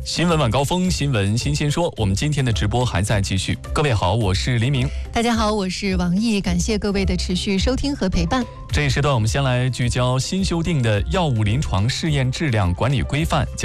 新闻晚高峰，新闻新鲜说，我们今天的直播还在继续。各位好，我是黎明。 大家好，我是王毅，感谢各位的持续收听和陪伴。 这一时段我们先来聚焦新修订的药物临床试验质量管理规范。